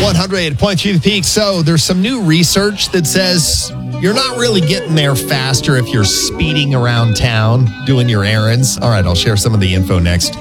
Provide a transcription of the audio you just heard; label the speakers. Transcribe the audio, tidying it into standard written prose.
Speaker 1: 100.3 The Peak. So there's some new research that says you're not really getting there faster if you're speeding around town doing your errands. All right, I'll share some of the info next.